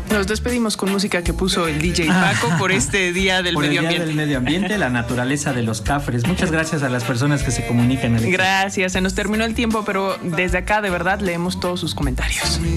Nos despedimos con música que puso el DJ Paco por este Día del Medio Ambiente. Día del Medio Ambiente, la naturaleza de los cafres. Muchas gracias a las personas que se comunican. Gracias, se nos terminó el tiempo, pero desde acá de verdad leemos todos sus comentarios.